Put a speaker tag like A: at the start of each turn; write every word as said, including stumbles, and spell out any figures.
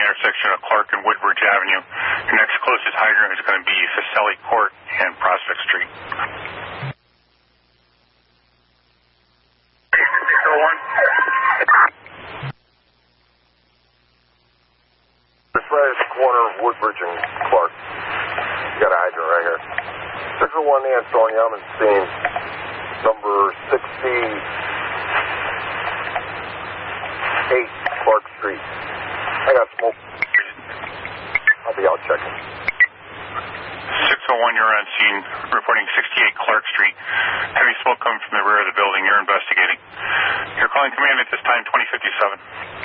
A: intersection of Clark and Woodbridge Avenue. Your next closest hydrant is going to be Facelli Court and Prospect Street.
B: This right at the corner of Woodbridge and Clark. You got a hydrant right here. six oh one Antonia, I'm in scene. Number sixty-eight Clark Street. I got smoke. I'll be out checking.
A: six oh one, you're on scene, reporting sixty-eight Clark Street. Heavy smoke coming from the rear of the building. You're investigating. You're calling command at this time, twenty fifty-seven.